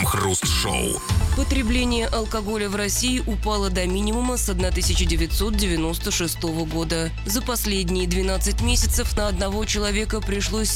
Крем-хруст-шоу. Потребление алкоголя в России упало до минимума с 1996 года. За последние 12 месяцев на одного человека пришлось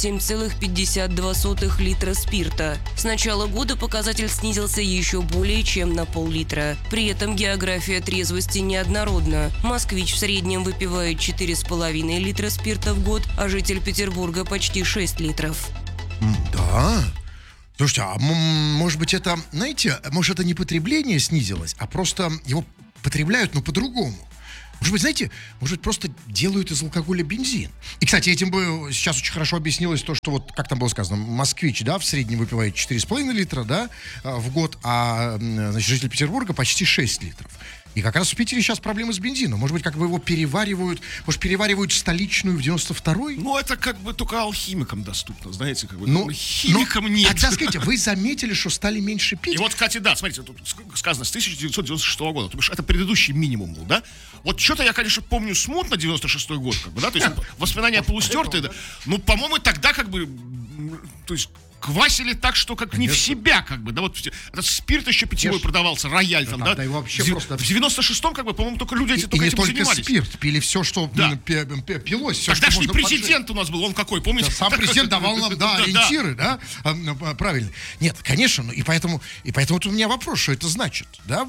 7,52 литра спирта. С начала года показатель снизился еще более чем на пол-литра. При этом география трезвости неоднородна. Москвич в среднем выпивает 4,5 литра спирта в год, а житель Петербурга почти 6 литров. Да. Слушайте, а может быть это, знаете, может это не потребление снизилось, а просто его потребляют, но по-другому. Может быть, знаете, может быть, просто делают из алкоголя бензин. И, кстати, этим бы сейчас очень хорошо объяснилось то, что вот, как там было сказано, москвич, да, в среднем выпивает 4,5 литра, да, в год, а, значит, житель Петербурга почти 6 литров. И как раз в Питере сейчас проблемы с бензином. Может быть, как бы его переваривают, может, переваривают столичную в 92-й? Ну, это как бы только алхимикам доступно, знаете, как бы. Ну, химикам нет. Тогда, скажите, вы заметили, что стали меньше пить? И вот, кстати, да, смотрите, тут сказано с 1996 года, то бишь это предыдущий минимум был, да? Вот что-то я, конечно, помню смутно 96-й год, как бы, да, то есть воспоминания полустертые, да. Ну, по-моему, тогда как бы, то есть квасили так, что как не в себя, как бы, да, вот этот спирт еще питьевой продавался, рояль там, да, да, и вообще просто... в 96-м, как бы, по-моему, только люди эти только и не этим только занимались. спирт, пили все, что пилось, все, Тогдашний что можно президент у нас был, он какой, помните? да, сам президент давал нам, да, ориентиры, да, правильно. Нет, конечно, ну, и поэтому вот у меня вопрос, что это значит, да?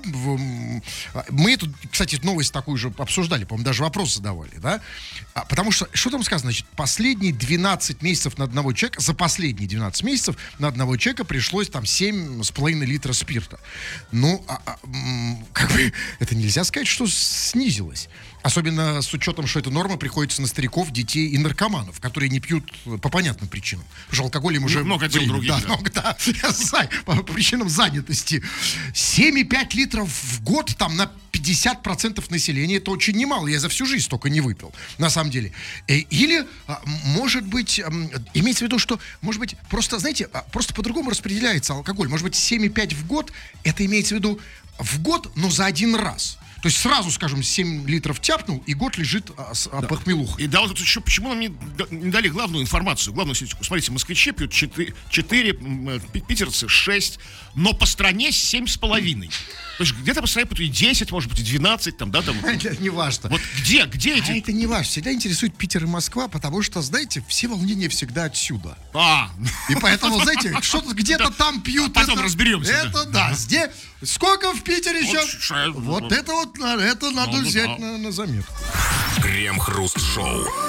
Мы эту, кстати, новость такую же обсуждали, по-моему, даже вопрос задавали, да? Потому что там сказано, значит, последние 12 месяцев на одного человека, за последние 12 месяцев на одного человека пришлось там 7,5 литра спирта. Ну, как бы, это нельзя сказать, что снизилось. Особенно с учетом, что эта норма приходится на стариков, детей и наркоманов, которые не пьют по понятным причинам. Потому что алкоголь им уже... Много дел других. Да, много, да. По причинам занятости. 7,5 литров в год там на 50% населения, это очень немало. Я за всю жизнь столько не выпил, на самом деле. Или, может быть, имеется в виду, что, может быть, просто, знаете, просто по-другому распределяется алкоголь. Может быть, 7,5 в год, это имеется в виду в год, но за один раз. То есть сразу, скажем, 7 литров тяпнул, и год лежит под хмелухой. И да, вот еще почему нам не дали главную информацию, главную статистику. Смотрите, москвичи пьют 4, питерцы 6, но по стране 7,5. То есть где-то по стране пьют и 10, может быть, и 12, там, да, там. Это не важно. Вот где эти? А это не важно. Всегда интересует Питер и Москва, потому что, знаете, все волнения всегда отсюда. И поэтому, знаете, что-то где-то там пьют. Потом разберемся. Это да. Где? Сколько в Питере сейчас? Вот это надо взять на заметку. Крем-хруст-шоу.